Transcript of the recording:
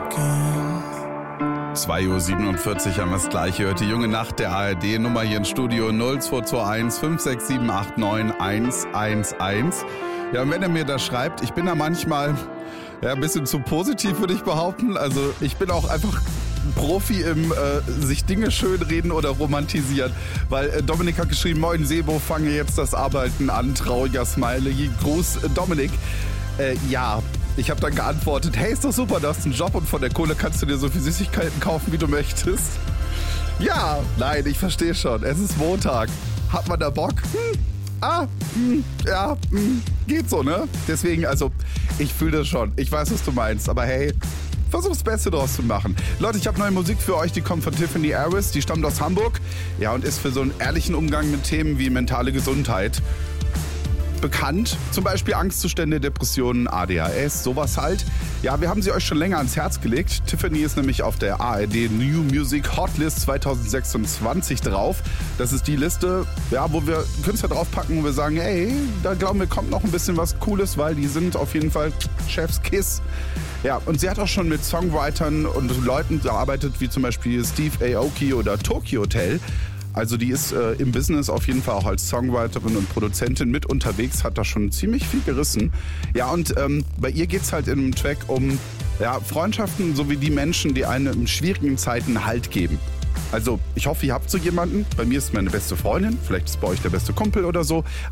2:47 Uhr haben wir das Gleiche. Hört die junge Nacht der ARD-Nummer hier im Studio 0221 56789 111. Ja, und wenn er mir das schreibt, ich bin da manchmal ein bisschen zu positiv, würde ich behaupten. Also ich bin auch einfach Profi im sich Dinge schönreden oder romantisieren. Weil Dominik hat geschrieben, moin Sebo, fange jetzt das Arbeiten an, trauriger Smiley. Gruß Dominik. Ja, ich habe dann geantwortet, hey, ist doch super, du hast einen Job und von der Kohle kannst du dir so viel Süßigkeiten kaufen, wie du möchtest. Ja, nein, ich verstehe schon, es ist Montag. Hat man da Bock? Geht so, ne? Deswegen, also, ich fühle das schon. Ich weiß, was du meinst, aber hey, versuch das Beste draus zu machen. Leute, ich habe neue Musik für euch, die kommt von Tiffany Harris, die stammt aus Hamburg. Ja, und ist für so einen ehrlichen Umgang mit Themen wie mentale Gesundheit bekannt. Zum Beispiel Angstzustände, Depressionen, ADHS, sowas halt. Ja, wir haben sie euch schon länger ans Herz gelegt. Tiffany ist nämlich auf der ARD New Music Hotlist 2026 drauf. Das ist die Liste, ja, wo wir Künstler draufpacken, wo wir sagen, hey, da glauben wir, kommt noch ein bisschen was Cooles, weil die sind auf jeden Fall Chef's Kiss. Ja, und sie hat auch schon mit Songwritern und Leuten gearbeitet, wie zum Beispiel Steve Aoki oder Tokyo Hotel. Also die ist im Business auf jeden Fall auch als Songwriterin und Produzentin mit unterwegs, hat da schon ziemlich viel gerissen. Ja, und bei ihr geht's halt in einem Track um Freundschaften sowie die Menschen, die einem in schwierigen Zeiten Halt geben. Also ich hoffe, ihr habt so jemanden. Bei mir ist meine beste Freundin, vielleicht ist bei euch der beste Kumpel oder so.